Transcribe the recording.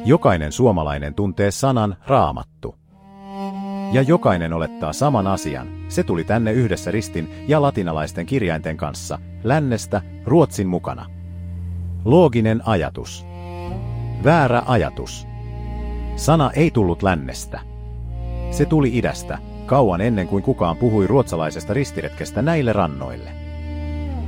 Jokainen suomalainen tuntee sanan raamattu. Ja jokainen olettaa saman asian. Se tuli tänne yhdessä ristin ja latinalaisten kirjainten kanssa, lännestä, Ruotsin mukana. Looginen ajatus. Väärä ajatus. Sana ei tullut lännestä. Se tuli idästä, kauan ennen kuin kukaan puhui ruotsalaisesta ristiretkestä näille rannoille.